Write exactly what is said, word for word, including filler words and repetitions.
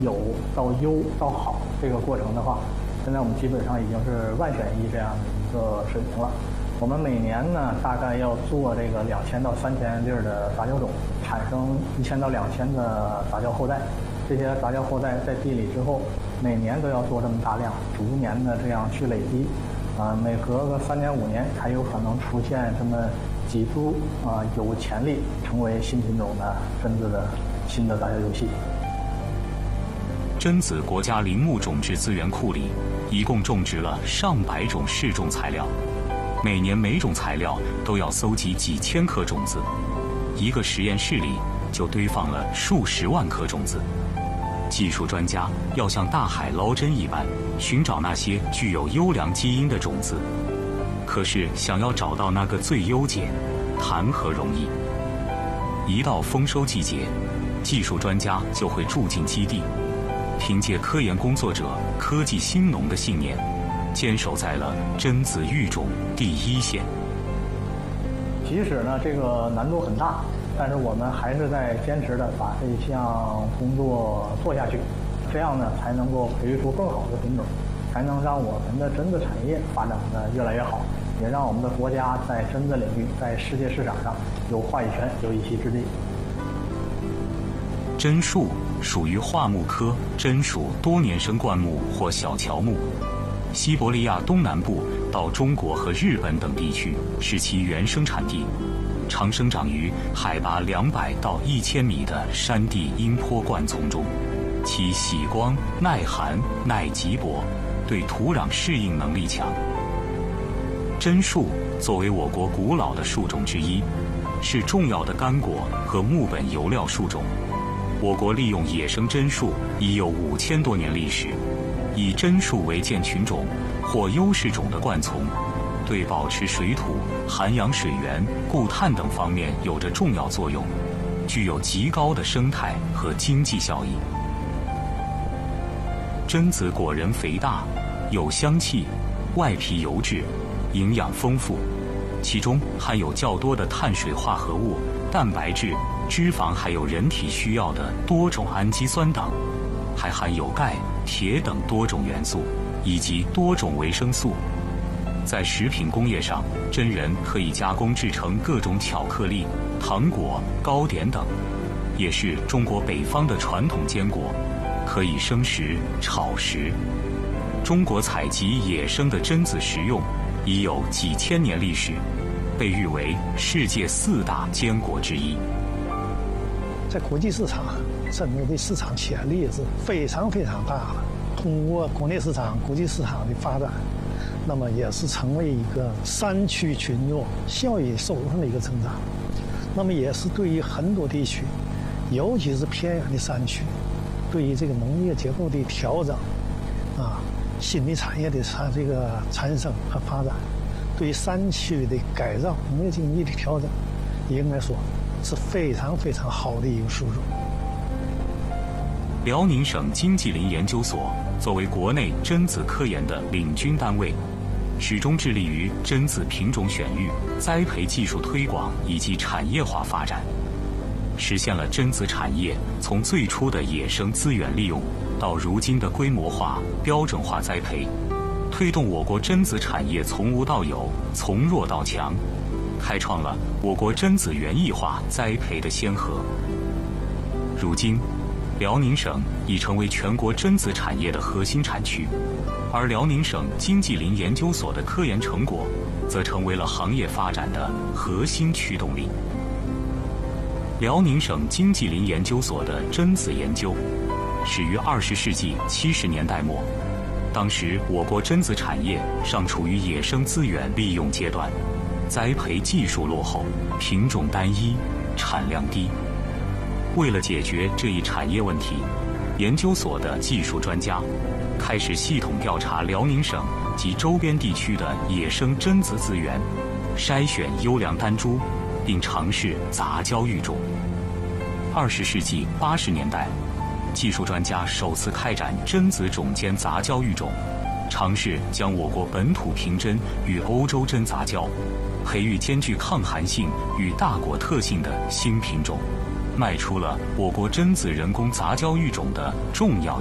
有到优到好这个过程的话，现在我们基本上已经是万选一这样的一个水平了。我们每年呢，大概要做这个两千到三千粒的杂交种，产生一千到两千的杂交后代。这些杂交后代在地里之后，每年都要做这么大量，逐年的这样去累积，啊、呃，每隔个三年五年才有可能出现这么几株啊、呃、有潜力成为新品种的榛子的新的杂交游戏。 榛子国家林木种植资源库里，一共种植了上百种试种材料。每年每种材料都要搜集几千颗种子，一个实验室里就堆放了数十万颗种子。技术专家要像大海捞针一般，寻找那些具有优良基因的种子。可是想要找到那个最优解，谈何容易？一到丰收季节，技术专家就会住进基地，凭借科研工作者科技兴农的信念，坚守在了榛子育种第一线。 即使呢这个难度很大，但是我们还是在坚持的把这一项工作做下去，这样呢才能够培育出更好的品种，才能让我们的榛子产业发展的越来越好，也让我们的国家在榛子领域在世界市场上有话语权，有一席之地。 榛树属于桦木科榛属多年生灌木或小乔木，西伯利亚东南部到中国和日本等地区是其原生产地，常生长于海拔两百到一千米的山地阴坡灌丛中，其喜光、耐寒、耐瘠薄，对土壤适应能力强。榛树作为我国古老的树种之一，是重要的干果和木本油料树种。我国利用野生榛树已有五千多年历史，以榛树为建群种或优势种的灌丛，对保持水土、涵养水源、固碳等方面有着重要作用，具有极高的生态和经济效益。榛子果仁肥大，有香气，外皮油质，营养丰富，其中含有较多的碳水化合物、蛋白质、脂肪，还有人体需要的多种氨基酸等，还含有钙、铁等多种元素，以及多种维生素。在食品工业上，榛仁可以加工制成各种巧克力、糖果、糕点等，也是中国北方的传统坚果，可以生食、炒食。中国采集野生的榛子食用已有几千年历史，被誉为世界四大坚果之一。 在国际市场，榛子的市场潜力是非常非常大的。通过国内市场、国际市场的发展，那么也是成为一个山区群众效益收入上的一个增长。那么也是对于很多地区，尤其是偏远的山区，对于这个农业结构的调整，啊，新的产业的产这个产生和发展，对于山区的改造、农业经济的调整，应该说是非常非常好的一个树种。 辽宁省经济林研究所作为国内榛子科研的领军单位，始终致力于榛子品种选育、栽培技术推广以及产业化发展，实现了榛子产业从最初的野生资源利用到如今的规模化、标准化栽培，推动我国榛子产业从无到有、从弱到强，开创了我国榛子园艺化栽培的先河。如今，辽宁省已成为全国榛子产业的核心产区，而辽宁省经济林研究所的科研成果，则成为了行业发展的核心驱动力。辽宁省经济林研究所的榛子研究，始于二十世纪七十年代末，当时我国榛子产业尚处于野生资源利用阶段，栽培技术落后，品种单一，产量低。为了解决这一产业问题，研究所的技术专家开始系统调查辽宁省及周边地区的野生榛子资源，筛选优良单株，并尝试杂交育种。二十世纪八十年代，技术专家首次开展榛子种间杂交育种，尝试将我国本土平榛与欧洲榛杂交，培育兼具抗寒性与大果特性的新品种， 迈出了我国榛子人工杂交育种的重要